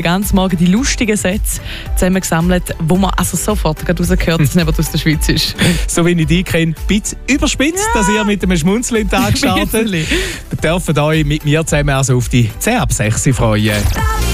ganz morgen die lustigen Sätze zusammengesammelt, wo man also sofort rausgehört, dass jemand aus der Schweiz ist. So wie ich dich kenne, ein bisschen überspitzt, dass ihr mit einem Schmunzeln in den Tag startet. Wir dürfen euch mit mir zusammen also auf die 10 ab 6 freuen.